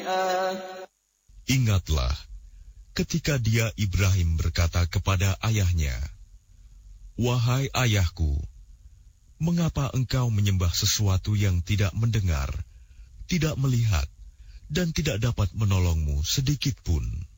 شيئا. Ingatlah ketika dia Ibrahim berkata kepada ayahnya, "Wahai ayahku, mengapa engkau menyembah sesuatu yang tidak mendengar, tidak melihat, dan tidak dapat menolongmu sedikit pun?"